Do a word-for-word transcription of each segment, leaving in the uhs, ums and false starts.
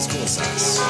las cosas.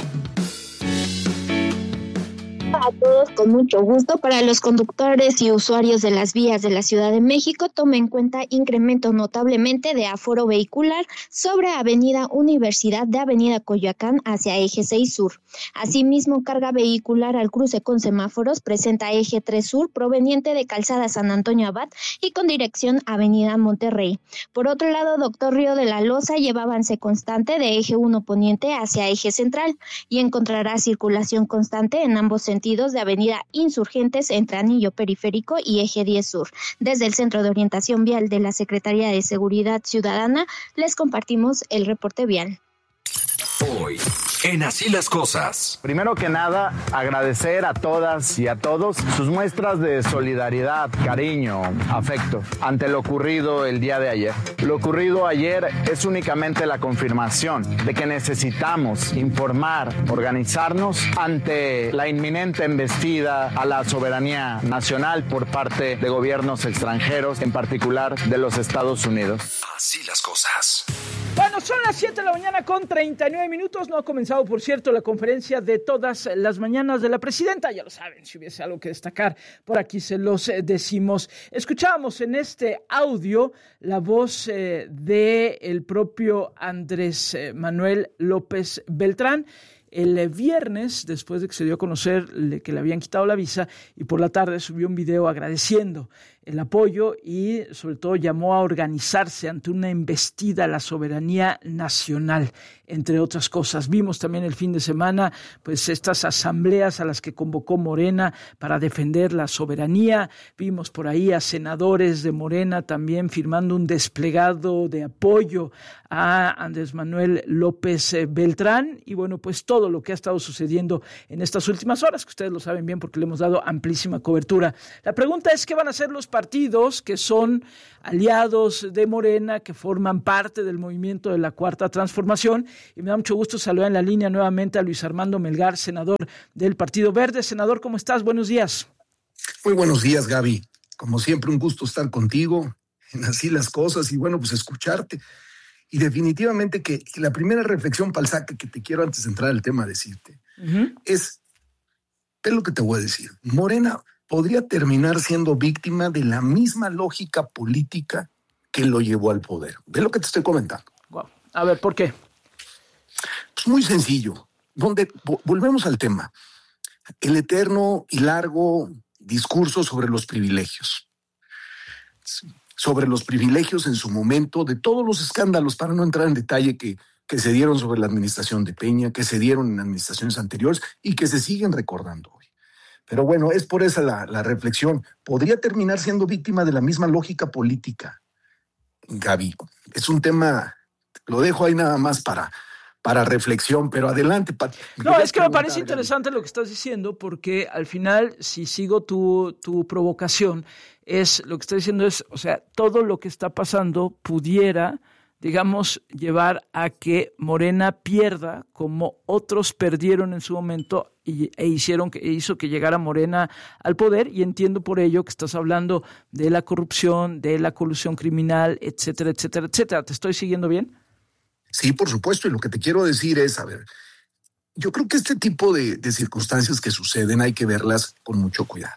A todos con mucho gusto. Para los conductores y usuarios de las vías de la Ciudad de México, tome en cuenta incremento notablemente de aforo vehicular sobre Avenida Universidad de Avenida Coyoacán hacia Eje seis Sur. Asimismo, carga vehicular al cruce con semáforos presenta Eje tres Sur proveniente de Calzada San Antonio Abad y con dirección Avenida Monterrey. Por otro lado, Doctor Río de la Loza lleva avance constante de Eje uno Poniente hacia Eje Central y encontrará circulación constante en ambos sentidos de Avenida Insurgentes entre Anillo Periférico y Eje diez Sur. Desde el Centro de Orientación Vial de la Secretaría de Seguridad Ciudadana les compartimos el reporte vial. Hoy, en Así las Cosas. Primero que nada, agradecer a todas y a todos sus muestras de solidaridad, cariño, afecto ante lo ocurrido el día de ayer. Lo ocurrido ayer es únicamente la confirmación de que necesitamos informar, organizarnos ante la inminente embestida a la soberanía nacional por parte de gobiernos extranjeros, en particular de los Estados Unidos. Así las cosas. Bueno, son las siete de la mañana con treinta y nueve minutos. No ha comenzado, por cierto, la conferencia de todas las mañanas de la presidenta. Ya lo saben, si hubiese algo que destacar, por aquí se los decimos. Escuchábamos en este audio la voz eh, del propio Andrés eh, Manuel López Beltrán. El viernes, después de que se dio a conocer que le habían quitado la visa, y por la tarde subió un video agradeciendo el apoyo y sobre todo llamó a organizarse ante una embestida a la soberanía nacional, entre otras cosas. Vimos también el fin de semana pues estas asambleas a las que convocó Morena para defender la soberanía. Vimos por ahí a senadores de Morena también firmando un desplegado de apoyo a Andrés Manuel López Beltrán, y bueno, pues todo lo que ha estado sucediendo en estas últimas horas, que ustedes lo saben bien porque le hemos dado amplísima cobertura. La pregunta es: ¿qué van a hacer los partidos que son aliados de Morena, que forman parte del movimiento de la Cuarta Transformación? Y me da mucho gusto saludar en la línea nuevamente a Luis Armando Melgar, senador del Partido Verde. Senador, ¿cómo estás? Buenos días. Muy buenos días, Gaby. Como siempre, un gusto estar contigo en Así las Cosas y bueno, pues escucharte. Y definitivamente que la primera reflexión para el saque que te quiero antes de entrar al tema decirte uh-huh. es, es lo que te voy a decir. Morena podría terminar siendo víctima de la misma lógica política que lo llevó al poder. Ve lo que te estoy comentando. Wow. A ver, ¿por qué? Pues muy sencillo. Donde, volvemos al tema. El eterno y largo discurso sobre los privilegios. Sobre los privilegios en su momento de todos los escándalos, para no entrar en detalle, que, que se dieron sobre la administración de Peña, que se dieron en administraciones anteriores y que se siguen recordando hoy. Pero bueno, es por esa la, la reflexión. Podría terminar siendo víctima de la misma lógica política, Gaby. Es un tema, lo dejo ahí nada más para, para reflexión, pero adelante. Pat. No, es que me parece interesante lo que estás diciendo, porque al final, si sigo tu, tu provocación, es lo que está diciendo es, o sea, todo lo que está pasando pudiera, digamos, llevar a que Morena pierda como otros perdieron en su momento y, e hicieron que, hizo que llegara Morena al poder, y entiendo por ello que estás hablando de la corrupción, de la colusión criminal, etcétera, etcétera, etcétera. ¿Te estoy siguiendo bien? Sí, por supuesto, y lo que te quiero decir es, a ver, yo creo que este tipo de, de circunstancias que suceden hay que verlas con mucho cuidado.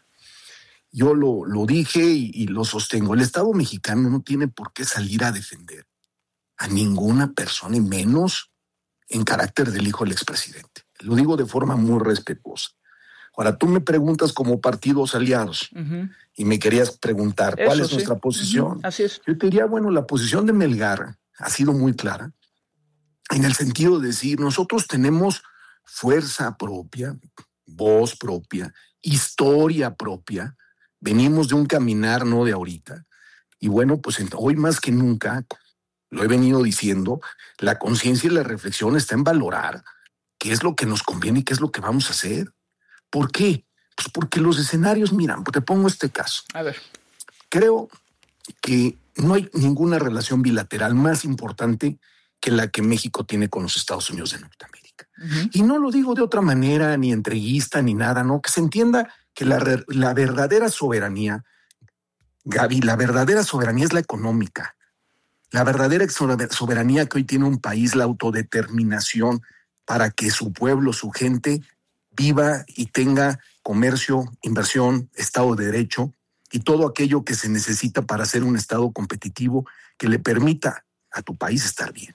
Yo lo, lo dije y, y lo sostengo. El Estado mexicano no tiene por qué salir a defender a ninguna persona, y menos en carácter del hijo del expresidente. Lo digo de forma muy respetuosa. Ahora, tú me preguntas como partidos aliados uh-huh. y me querías preguntar Eso, cuál es sí. nuestra posición. Uh-huh. Así es. Yo te diría, bueno, la posición de Melgar ha sido muy clara en el sentido de decir, nosotros tenemos fuerza propia, voz propia, historia propia. Venimos de un caminar, no de ahorita. Y bueno, pues hoy más que nunca, lo he venido diciendo, la conciencia y la reflexión está en valorar qué es lo que nos conviene y qué es lo que vamos a hacer. ¿Por qué? Pues porque los escenarios, mira, te pongo este caso. A ver. Creo que no hay ninguna relación bilateral más importante que la que México tiene con los Estados Unidos de Norteamérica. Uh-huh. Y no lo digo de otra manera, ni entreguista, ni nada, no, que se entienda que la, la verdadera soberanía, Gaby, la verdadera soberanía es la económica. La verdadera soberanía que hoy tiene un país, la autodeterminación para que su pueblo, su gente, viva y tenga comercio, inversión, Estado de Derecho y todo aquello que se necesita para ser un Estado competitivo que le permita a tu país estar bien.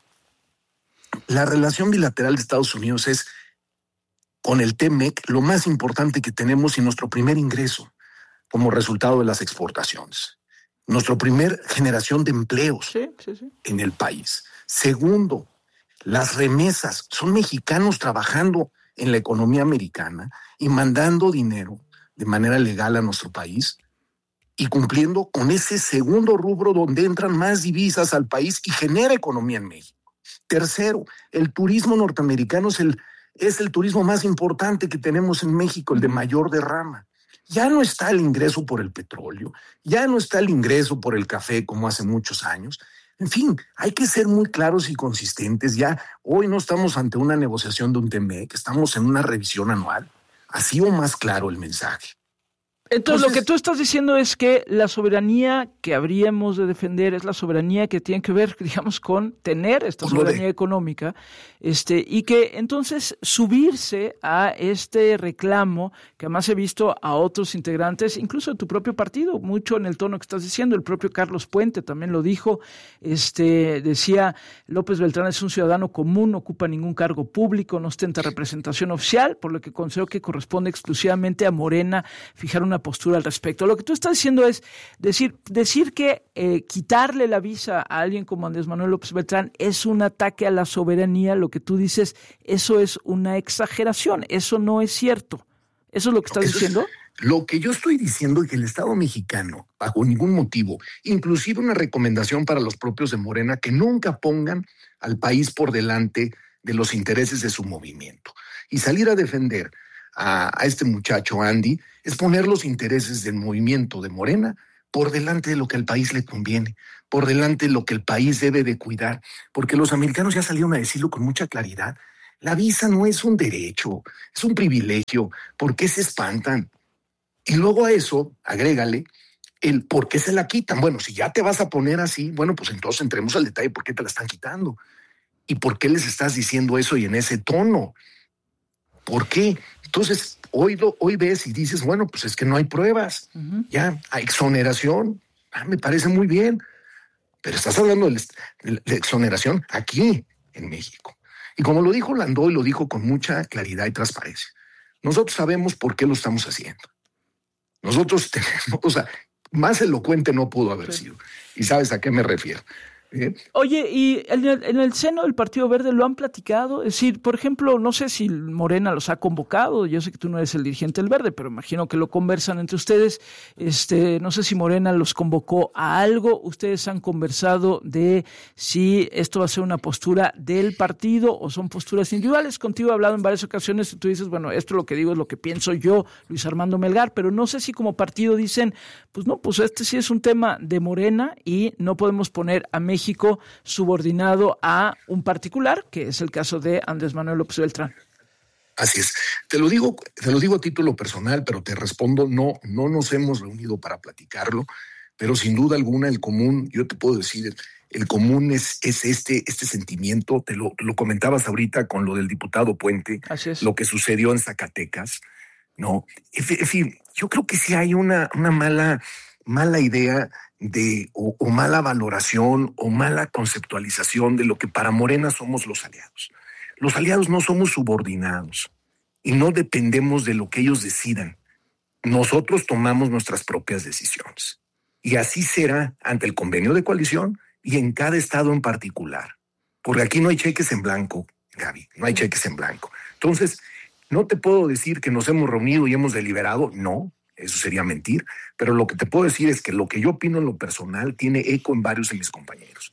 La relación bilateral de Estados Unidos es, con el T M E C, lo más importante que tenemos y nuestro primer ingreso como resultado de las exportaciones. Nuestra primera generación de empleos sí, sí, sí. en el país. Segundo, las remesas. Son mexicanos trabajando en la economía americana y mandando dinero de manera legal a nuestro país y cumpliendo con ese segundo rubro donde entran más divisas al país y genera economía en México. Tercero, el turismo norteamericano es el, es el turismo más importante que tenemos en México, el de mayor derrama. Ya no está el ingreso por el petróleo, ya no está el ingreso por el café como hace muchos años. En fin, hay que ser muy claros y consistentes. Ya hoy no estamos ante una negociación de un T M E C, estamos en una revisión anual. Así o más claro el mensaje. Entonces, Entonces, lo que tú estás diciendo es que la soberanía que habríamos de defender es la soberanía que tiene que ver, digamos, con tener esta soberanía de... económica, este, y que entonces subirse a este reclamo, que además he visto a otros integrantes, incluso de tu propio partido, mucho en el tono que estás diciendo, el propio Carlos Puente también lo dijo, este, decía, López Beltrán es un ciudadano común, no ocupa ningún cargo público, no ostenta representación oficial, por lo que considero que corresponde exclusivamente a Morena fijar una postura al respecto. Lo que tú estás diciendo es decir, decir que eh, quitarle la visa a alguien como Andrés Manuel López Beltrán es un ataque a la soberanía. Lo que tú dices, eso es una exageración, eso no es cierto. ¿Eso es lo que estás eso diciendo? Es, lo que yo estoy diciendo es que el Estado mexicano, bajo ningún motivo, inclusive una recomendación para los propios de Morena, que nunca pongan al país por delante de los intereses de su movimiento. Y salir a defender a, a este muchacho Andy es poner los intereses del movimiento de Morena por delante de lo que al país le conviene, por delante de lo que el país debe de cuidar, porque los americanos ya salieron a decirlo con mucha claridad. La visa no es un derecho, es un privilegio. ¿Por qué se espantan? Y luego a eso, agrégale el por qué se la quitan. Bueno, si ya te vas a poner así, bueno, pues entonces entremos al detalle por qué te la están quitando. ¿Y por qué les estás diciendo eso y en ese tono? ¿Por qué? Entonces, hoy, lo, hoy ves y dices, bueno, pues es que no hay pruebas. Uh-huh. Ya, hay exoneración. Ah, me parece muy bien. Pero estás hablando de la, de exoneración aquí, en México. Y como lo dijo Landó y lo dijo con mucha claridad y transparencia, nosotros sabemos por qué lo estamos haciendo. Nosotros tenemos, o sea, más elocuente no pudo haber sí. sido. Y sabes a qué me refiero. ¿Eh? Oye, y en el, en el seno del Partido Verde lo han platicado, es decir, por ejemplo, no sé si Morena los ha convocado, yo sé que tú no eres el dirigente del Verde, pero imagino que lo conversan entre ustedes, este, no sé si Morena los convocó a algo, ustedes han conversado de si esto va a ser una postura del partido o son posturas individuales. Contigo he hablado en varias ocasiones y tú dices, bueno, esto lo que digo es lo que pienso yo, Luis Armando Melgar, pero no sé si como partido dicen, pues no, pues este sí es un tema de Morena y no podemos poner a México México subordinado a un particular, que es el caso de Andrés Manuel López Beltrán. Así es. Te lo digo, te lo digo a título personal, pero te respondo, no, no nos hemos reunido para platicarlo, pero sin duda alguna el común, yo te puedo decir, el común es, es este, este sentimiento, te lo, lo comentabas ahorita con lo del diputado Puente, Así es. Lo que sucedió en Zacatecas, ¿no? En fin, yo creo que sí hay una, una mala, mala idea de o, o mala valoración o mala conceptualización de lo que para Morena somos los aliados. Los aliados no somos subordinados y no dependemos de lo que ellos decidan. Nosotros tomamos nuestras propias decisiones. Y así será ante el convenio de coalición y en cada estado en particular. Porque aquí no hay cheques en blanco, Gaby, no hay cheques en blanco. Entonces, no te puedo decir que nos hemos reunido y hemos deliberado, no. Eso sería mentir, pero lo que te puedo decir es que lo que yo opino en lo personal tiene eco en varios de mis compañeros.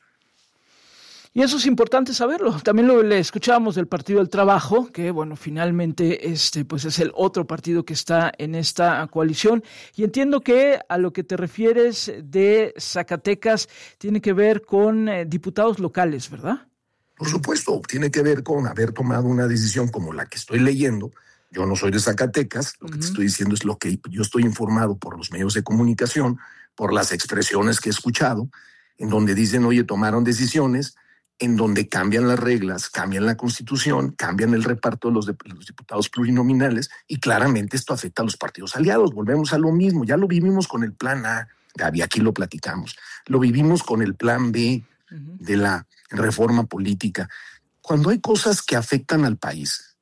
Y eso es importante saberlo. También lo le escuchábamos del Partido del Trabajo, que bueno, finalmente este pues es el otro partido que está en esta coalición. Y entiendo que a lo que te refieres de Zacatecas tiene que ver con eh, diputados locales, ¿verdad? Por supuesto, tiene que ver con haber tomado una decisión como la que estoy leyendo. Yo no soy de Zacatecas, lo que uh-huh. te estoy diciendo es lo que yo estoy informado por los medios de comunicación, por las expresiones que he escuchado, en donde dicen, oye, tomaron decisiones en donde cambian las reglas, cambian la Constitución, cambian el reparto de los, de los diputados plurinominales y claramente esto afecta a los partidos aliados. Volvemos a lo mismo, ya lo vivimos con el plan A, Gaby, aquí lo platicamos, lo vivimos con el plan B uh-huh. de la reforma política. Cuando hay cosas que afectan al país,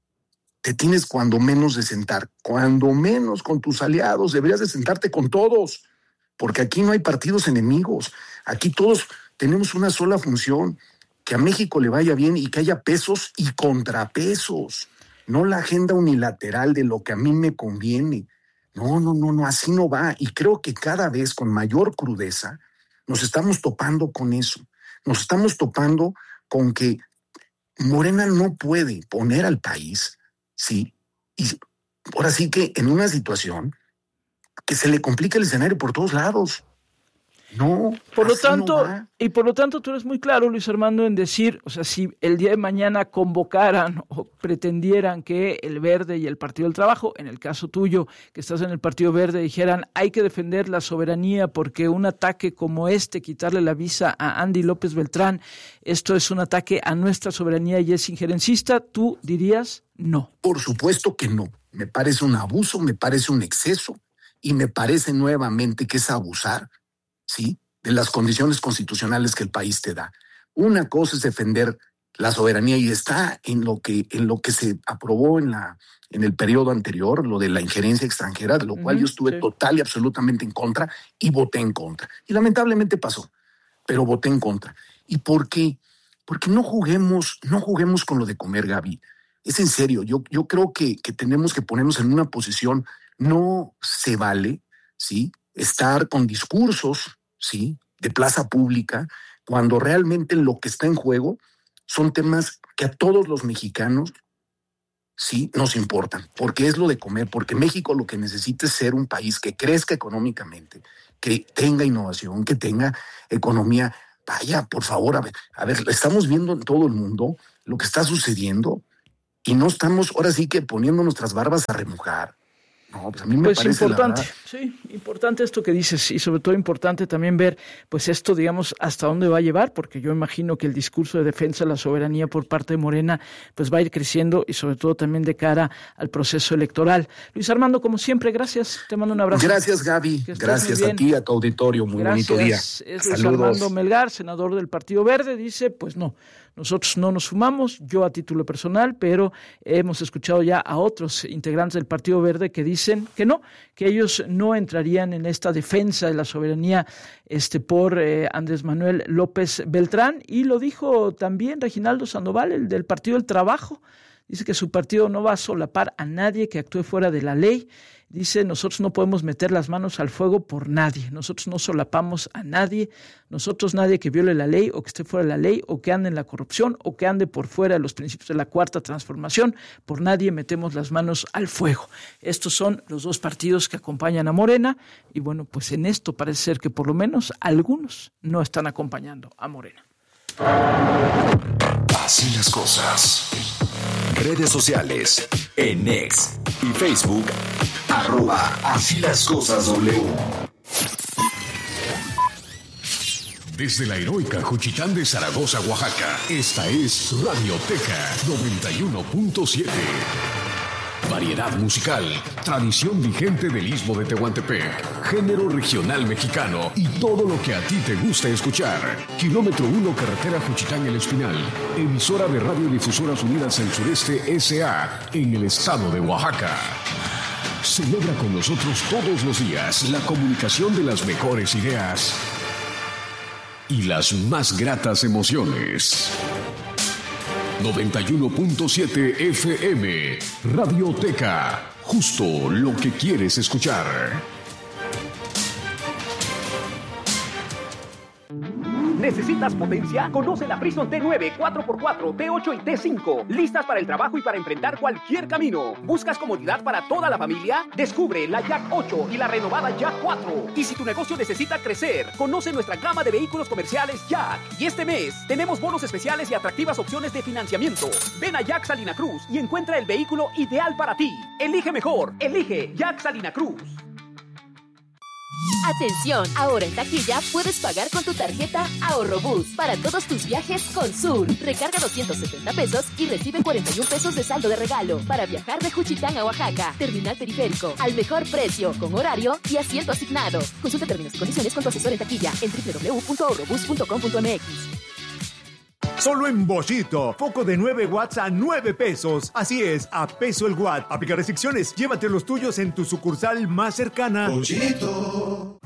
te tienes cuando menos de sentar, cuando menos con tus aliados, deberías de sentarte con todos, porque aquí no hay partidos enemigos, aquí todos tenemos una sola función, que a México le vaya bien y que haya pesos y contrapesos, no la agenda unilateral de lo que a mí me conviene. No, no, no, no, así no va. Y creo que cada vez con mayor crudeza nos estamos topando con eso. Nos estamos topando con que Morena no puede poner al país, sí, y ahora sí que en una situación que se le complica el escenario por todos lados. No, por lo tanto, no y por lo tanto tú eres muy claro, Luis Armando, en decir, o sea, si el día de mañana convocaran o pretendieran que el Verde y el Partido del Trabajo, en el caso tuyo, que estás en el Partido Verde, dijeran hay que defender la soberanía porque un ataque como este, quitarle la visa a Andy López Beltrán, esto es un ataque a nuestra soberanía y es injerencista, tú dirías no. Por supuesto que no. Me parece un abuso, me parece un exceso y me parece nuevamente que es abusar, ¿sí?, de las condiciones constitucionales que el país te da. Una cosa es defender la soberanía y está en lo que, en lo que se aprobó en, la, en el periodo anterior, lo de la injerencia extranjera, de lo cual uh-huh, yo estuve sí. total y absolutamente en contra y voté en contra. Y lamentablemente pasó, pero voté en contra. ¿Y por qué? Porque no juguemos, no juguemos con lo de comer, Gaby. Es en serio, yo, yo creo que, que tenemos que ponernos en una posición, no se vale, ¿sí?, estar con discursos, ¿sí?, de plaza pública, cuando realmente lo que está en juego son temas que a todos los mexicanos, sí, nos importan, porque es lo de comer, porque México lo que necesita es ser un país que crezca económicamente, que tenga innovación, que tenga economía. Vaya, por favor, a ver, a ver, estamos viendo en todo el mundo lo que está sucediendo y no estamos ahora sí que poniendo nuestras barbas a remojar. No, pues a mí me pues parece importante, la sí, importante esto que dices y sobre todo importante también ver pues esto, digamos, hasta dónde va a llevar, porque yo imagino que el discurso de defensa de la soberanía por parte de Morena pues va a ir creciendo y sobre todo también de cara al proceso electoral. Luis Armando, como siempre, gracias, te mando un abrazo. Gracias, Gaby, gracias a ti, a tu auditorio, muy gracias. Bonito día. Es Luis Armando Melgar, senador del Partido Verde, dice, pues no, nosotros no nos sumamos, yo a título personal, pero hemos escuchado ya a otros integrantes del Partido Verde que dicen que no, que ellos no entrarían en esta defensa de la soberanía este, por eh, Andrés Manuel López Beltrán, y lo dijo también Reginaldo Sandoval, el del Partido del Trabajo. Dice que su partido no va a solapar a nadie que actúe fuera de la ley. Dice, nosotros no podemos meter las manos al fuego por nadie. Nosotros no solapamos a nadie. Nosotros nadie que viole la ley o que esté fuera de la ley o que ande en la corrupción o que ande por fuera de los principios de la Cuarta Transformación. Por nadie metemos las manos al fuego. Estos son los dos partidos que acompañan a Morena y bueno, pues en esto parece ser que por lo menos algunos no están acompañando a Morena. Así las cosas. Redes sociales, en X y Facebook, arroba Así las Cosas W. Desde la heroica Juchitán de Zaragoza, Oaxaca, esta es Radioteca noventa y uno punto siete. Variedad musical, tradición vigente del Istmo de Tehuantepec, género regional mexicano y todo lo que a ti te gusta escuchar. Kilómetro uno, carretera Juchitán El Espinal, emisora de Radiodifusoras Unidas del Sureste S A en el estado de Oaxaca. Celebra con nosotros todos los días la comunicación de las mejores ideas y las más gratas emociones. noventa y uno punto siete F M, Radioteca, justo lo que quieres escuchar. ¿Necesitas potencia? Conoce la Prison T nueve, cuatro por cuatro, T ocho y T cinco. Listas para el trabajo y para enfrentar cualquier camino. ¿Buscas comodidad para toda la familia? Descubre la Jack ocho y la renovada Jack cuatro. Y si tu negocio necesita crecer, conoce nuestra gama de vehículos comerciales Jack. Y este mes tenemos bonos especiales y atractivas opciones de financiamiento. Ven a Jack Salina Cruz y encuentra el vehículo ideal para ti. Elige mejor. Elige Jack Salina Cruz. Atención, ahora en taquilla puedes pagar con tu tarjeta Ahorrobús para todos tus viajes con Sur. Recarga doscientos setenta pesos y recibe cuarenta y un pesos de saldo de regalo para viajar de Juchitán a Oaxaca. Terminal Periférico, al mejor precio, con horario y asiento asignado. Consulta términos y condiciones con tu asesor en taquilla en doble u doble u doble u punto ahorrobús punto com punto m x. Solo en Bollito, foco de nueve watts a nueve pesos. Así es, a peso el watt. Aplica restricciones. Llévate los tuyos en tu sucursal más cercana. Bollito.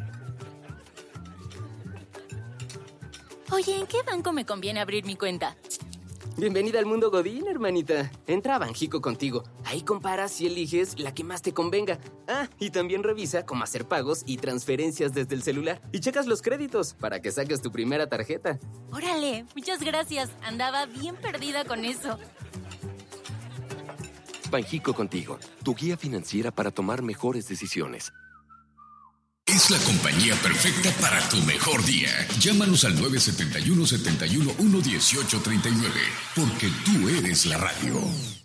Oye, ¿en qué banco me conviene abrir mi cuenta? Bienvenida al mundo Godín, hermanita. Entra a Banjico Contigo. Ahí comparas y eliges la que más te convenga. Ah, y también revisa cómo hacer pagos y transferencias desde el celular. Y checas los créditos para que saques tu primera tarjeta. Órale, muchas gracias. Andaba bien perdida con eso. Banjico Contigo, tu guía financiera para tomar mejores decisiones. Es la compañía perfecta para tu mejor día. Llámanos al nueve siete uno, siete uno uno, uno ocho tres nueve, porque tú eres la radio.